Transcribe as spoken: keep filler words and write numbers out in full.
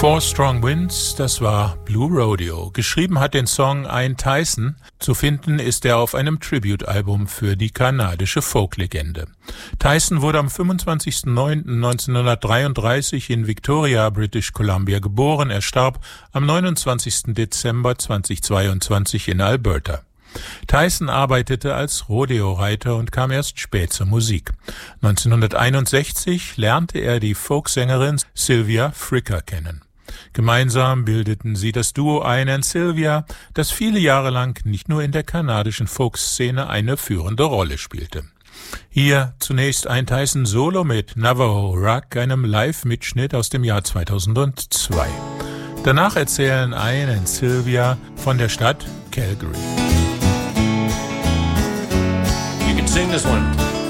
Four Strong Winds, das war Blue Rodeo. Geschrieben hat den Song Ian Tyson. Zu finden ist er auf einem Tribute-Album für die kanadische Folklegende. Tyson wurde am fünfundzwanzigsten neunten neunzehnhundertdreiunddreißig in Victoria, British Columbia geboren. Er starb am neunundzwanzigsten Dezember zweitausendzweiundzwanzig in Alberta. Tyson arbeitete als Rodeo-Reiter und kam erst spät zur Musik. neunzehnhunderteinundsechzig lernte er die Folksängerin Sylvia Fricker kennen. Gemeinsam bildeten sie das Duo Ian and Sylvia, das viele Jahre lang nicht nur in der kanadischen Folkszene eine führende Rolle spielte. Hier zunächst ein Tyson Solo mit Navajo Rock, einem Live-Mitschnitt aus dem Jahr zweitausendzwei. Danach erzählen Ian and Sylvia von der Stadt Calgary. You can sing this one.